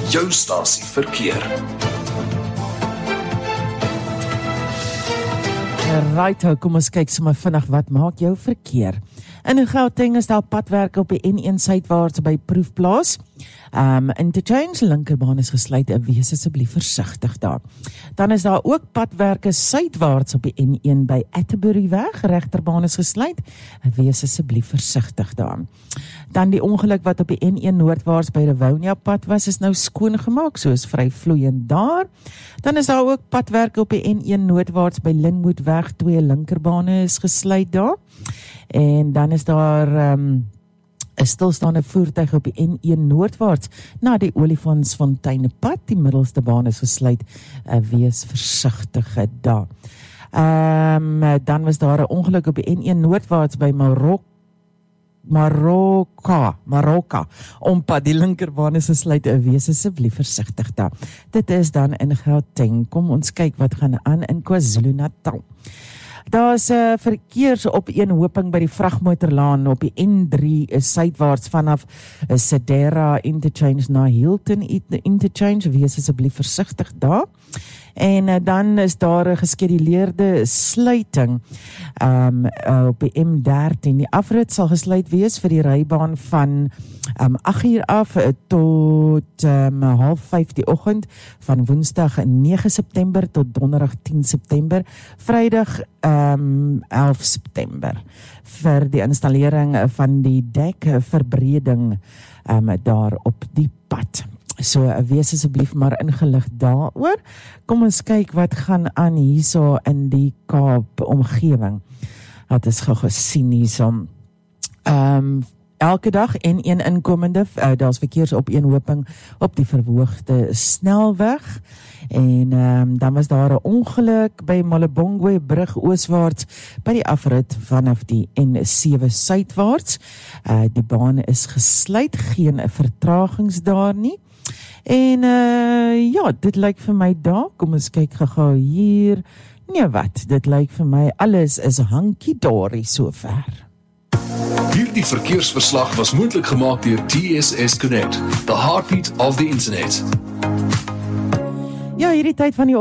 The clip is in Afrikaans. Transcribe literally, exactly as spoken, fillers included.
jou stasie verkeer. Right, kom ons kyk sommer vinnig wat maak jou verkeer. In Gauteng is daar padwerk op die N een suidwaarts by Proefplaas. Um, interchange, linkerbaan is gesluit, wees asseblief versigtig daar. Dan is daar ook padwerke suidwaarts op die N een by Atterbury-weg, regterbaan is gesluit, wees asseblief versigtig daar. Dan die ongeluk wat op die N een noordwaarts by Rivonia pad was, is nou skoongemaak, so is vry vloeiend daar. Dan is daar ook padwerke op die N een noordwaarts by Linwoodweg, twee linkerbane is gesluit daar. En dan is daar um, 'n stilstaande voertuig op die N een noordwaarts na die Olifantsfontein pad, die middelste baan is gesluit, uh, wees versigtig daar. Um, dan was daar 'n ongeluk op die N een noordwaarts by Marok Maroka, Maroka, ompad, die linkerbaan is gesluit, wees asseblief versigtig daar. Dit is dan in Gauteng. Kom ons kyk wat gaan aan in KwaZulu-Natal. Daar is 'n uh, verkeersopeenhoping by die vragmotorlaan op die N drie is suidwaarts vanaf uh, Sedera Interchange na Hilton Interchange, wees asseblief versigtig daar. En uh, dan is daar 'n geskeduleerde sluiting um, uh, op die M dertien. Die afrit sal gesluit wees vir die rybaan van um, agt uur af uh, tot um, half vyf die oggend van Woensdag nege September tot Donderdag tien September, Vrydag um, elf September vir die installering van die dekverbreding um, daar op die pad. So, wees asseblief maar ingelig daaroor. Kom ons kyk wat gaan aan hierso in die Kaap omgewing. Het is gou gesien hierso. Um, elke dag N een inkomende, uh, daar is verkeersopeenhoping op die verhoogde snelweg. En um, dan was daar 'n ongeluk by Malebongwe brug ooswaarts by die afrit vanaf die N sewe suidwaarts. Uh, die baan is gesluit, geen vertragings daar nie. En uh, ja, dit lyk vir my daar, kom ons kyk gou hier, nee wat, dit lyk vir my, alles is hankie-dorie sover. Hierdie verkeersverslag was moontlik gemaak deur T S S Connect, the heartbeat of the internet. Ja, hierdie tyd van die